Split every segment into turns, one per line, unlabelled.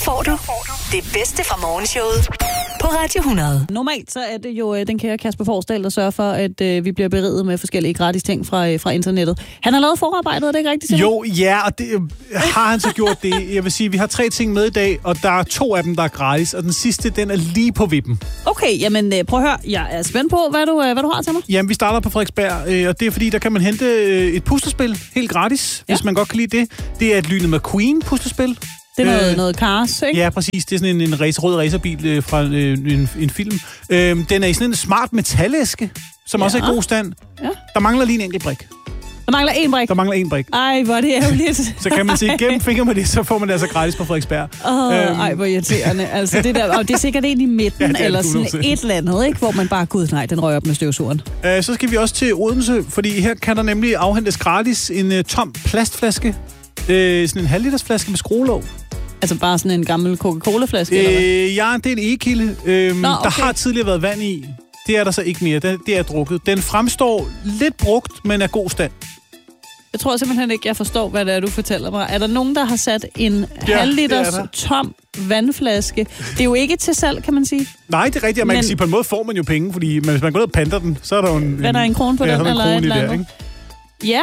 får du det bedste fra morgenshowet på Radio 100.
Normalt så er det jo den kære Kasper Forsdal, der sørger for, at vi bliver beriget med forskellige gratis ting fra internettet. Han har lavet forarbejdet, er det ikke rigtigt? Simon?
Jo, ja, og det har han så gjort det. Jeg vil sige, vi har 3 ting med i dag, og der er 2 af dem, der er gratis, og den sidste, den er lige på vippen.
Okay, jamen prøv at høre. Jeg er spændt på, hvad du har til mig.
Jamen, vi starter på Frederiksberg, og det er fordi, der kan man hente et puslespil helt gratis, hvis man godt kan lide det. Det er et Lynet McQueen puslespil.
Det er noget Cars, ikke?
Ja, præcis. Det er sådan en rød racerbil fra en film. Den er i sådan en smart metalæske, som også er i god stand. Ja. Der mangler lige en enkelt brik.
Der mangler 1 brik?
Der mangler 1 brik.
Ej, hvor er det ærgerligt.
Så kan man se igennem fingre med det, så får man det altså gratis på Frederiksberg.
Ej, hvor irriterende. Altså, det der, og det er sikkert en i midten, eller sådan et eller andet, ikke? Hvor man bare, gud nej, den rører op med støvsugeren.
Så skal vi også til Odense, fordi her kan der nemlig afhentes gratis en tom plastflaske. Sådan en halvliters flaske med skruelåg.
Altså bare sådan en gammel Coca-Cola-flaske, eller hvad?
Ja, det er en egekilde. Okay. Der har tidligere været vand i. Det er der så ikke mere. Det er drukket. Den fremstår lidt brugt, men er god stand.
Jeg tror simpelthen ikke, jeg forstår, hvad det er, du fortæller mig. Er der nogen, der har sat en halvliters tom vandflaske? Det er jo ikke til salg, kan man sige.
Nej, det er rigtigt. Man kan sige, på en måde får man jo penge, fordi hvis man går ned og panter den, så er der jo en...
Hvad er der en krone på den, eller et eller andet? Ja.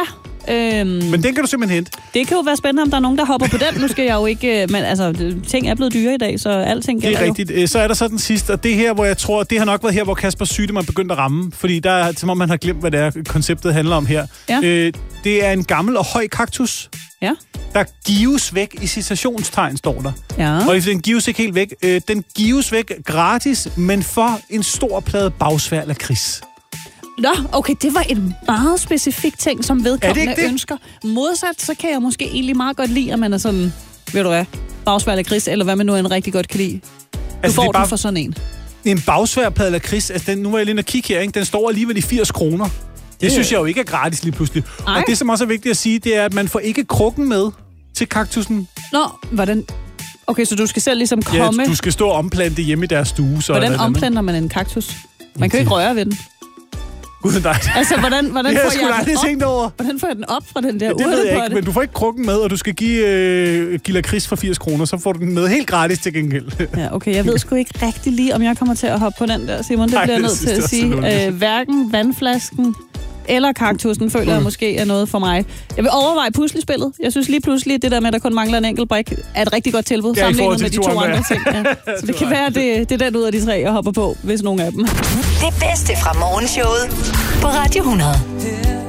Men den kan du simpelthen hente.
Det kan jo være spændende, om der er nogen, der hopper på den. Nu skal jeg jo ikke... Men altså, ting er blevet dyre i dag, så alting gælder.
Det er rigtigt. Jo. Så er der så den sidste, og det her, hvor jeg tror, det har nok været her, hvor Kaspers sygdom er begyndt at ramme. Fordi der er, som om man har glemt, hvad det er, konceptet handler om her. Ja. Det er en gammel og høj kaktus. Ja. Der gives væk i citationstegn, står der. Ja. Og den gives ikke helt væk. Den gives væk gratis, men for en stor plade bagsvær lakrids.
Nå, okay, det var en meget specifik ting, som vedkommende ønsker. Modsat, så kan jeg måske egentlig meget godt lide, at man er sådan, ved du hvad, bagsvær lakrids, eller hvad man nu en rigtig godt kan lide. Du får den for sådan en.
En bagsværplade lakrids, altså nu var jeg lige at kigge her, ikke? Den står alligevel i 80 kroner. Det synes jeg jo ikke er gratis lige pludselig. Ej. Og det, som også er vigtigt at sige, det er, at man får ikke krukken med til kaktusen.
Nå, hvordan... Okay, så du skal selv ligesom komme...
Ja, du skal stå og omplante hjemme i deres stue. Så
hvordan omplanter man en kaktus? Man kan jo ikke røre ved den.
Gud, nej.
Altså, hvordan får
jeg
hvordan får jeg den op fra den der
urte på det? Det ved jeg ikke, men du får ikke krukken med, og du skal give lakrids for 80 kroner, så får du den med helt gratis til gengæld.
Ja, okay. Jeg ved sgu ikke rigtig lige, om jeg kommer til at hoppe på den der, Simon. Det bliver jeg nødt til at sige. Hverken vandflasken eller kaktusen føler jeg måske er noget for mig. Jeg vil overveje puslespillet. Jeg synes lige pludselig, det der med, at der kun mangler en enkelt brik, er et rigtig godt tilbud, sammenlignet med de 2 andre ting. Ja. Så det kan være, at det er den ud af de 3, jeg hopper på, hvis nogen af dem.
Det bedste fra morgenshowet på Radio 100.